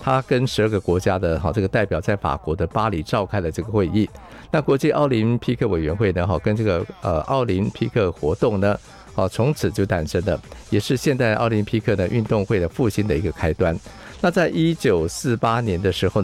他跟12个国家的这个代表在法国的巴黎召开了这个会议。那国际奥林匹克委员会呢跟这个奥林匹克活动呢从此就诞生了，也是现代奥林匹克的运动会的复兴的一个开端。那在1948年的时候